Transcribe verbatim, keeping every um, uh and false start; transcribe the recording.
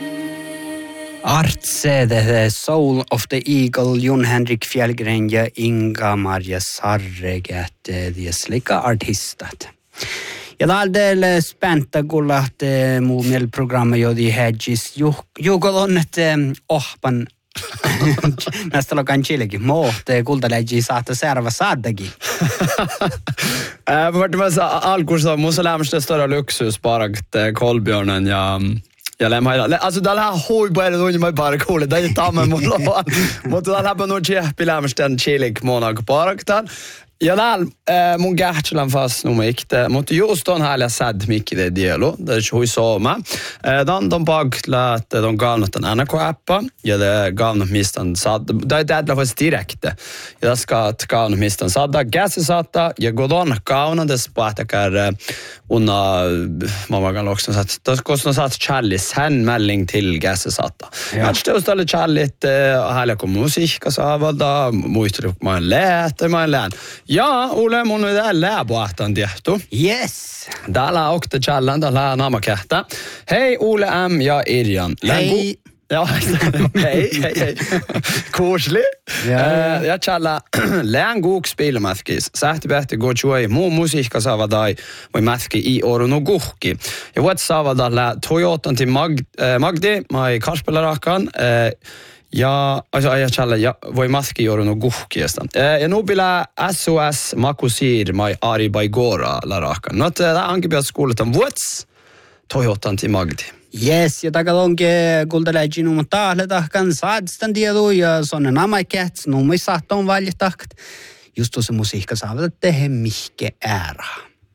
Artse, The Soul of the Eagle, Jon Henrik Fjällgren ja Inga-Maria Sarregat, de slika artistat. Ja täältä späntä kullat muun programma jodi hedgis jukolon että ohpan näistä lokan chillekin mohte kultaläji saata serva saadakin. Äh vart man så alkohol mun lämste stora luxus bara Kolbjörnen ja ja lämma hela alltså där här hoj bara då med bara kolla det är tammen mot mot där har nog chef lämsten chillig monag paraktan. Ja näl mun gahtlan fast nu mikte mot just den här sad mycket det dialo det är ju så ma dan de bagla att de gav något en N K-appa ja det gav något mistan sad det är det var direkt jag ska att gav något mistan sadda gassatta jag går då kauna det spatakar unna mamma kan också så att det kostar så att Charlie sen melding till gassatta jag står ställe Charlie härliga kom musik och så var då måste man läta man län. Ja, Ole, mun on täällä lääpuahtaan tehty. Yes. Täällä on okta challan, täällä on namakähtä. Hei, Ole M. ja Irjan. Hei. Ja, hei, hei, hei. Kursli. Ja, ja challa, lään guuk spiilmätkis. Sähti pähti go chuai muu musiikka saava tai voi mätki i oru no guhki. Ja vuot saava täällä Toyotan till Mag, äh, Magdi, mai karspelarakan. Äh, Ja, alltså jag challe ja, voi maski joru no guhkiesta. Ja nu bila S O S Makusir mai Ari Baigora larakan. Not da ankibiat skoletan vuots Toyotan till Magdi. Yes, ja takalonke kultaläji nu taalle tahkan saadstan tiedu ja sonne namaikets nu mai saaton valjatakt. Just tuossa musiikka saavat tehdä mihke ära.